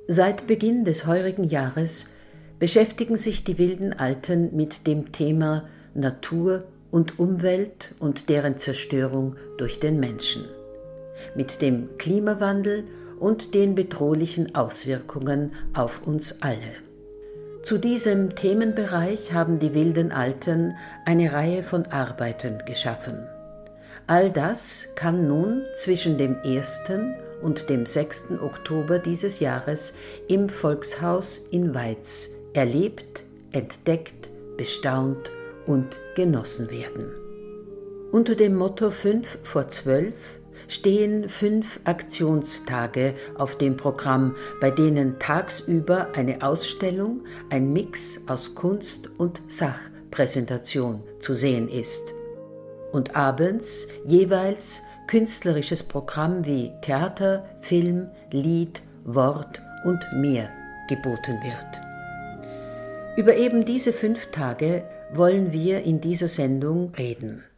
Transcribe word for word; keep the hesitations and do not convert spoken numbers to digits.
Seit Beginn des heurigen Jahres beschäftigen sich die Wilden Alten mit dem Thema Natur und Umwelt und deren Zerstörung durch den Menschen, mit dem Klimawandel und den bedrohlichen Auswirkungen auf uns alle. Zu diesem Themenbereich haben die Wilden Alten eine Reihe von Arbeiten geschaffen. All das kann nun zwischen dem ersten und dem sechsten Oktober dieses Jahres im Volkshaus in Weiz erlebt, entdeckt, bestaunt und genossen werden. Unter dem Motto fünf vor zwölf stehen fünf Aktionstage auf dem Programm, bei denen tagsüber eine Ausstellung, ein Mix aus Kunst und Sachpräsentation zu sehen ist und abends jeweils künstlerisches Programm wie Theater, Film, Lied, Wort und mehr geboten wird. Über eben diese fünf Tage wollen wir in dieser Sendung reden.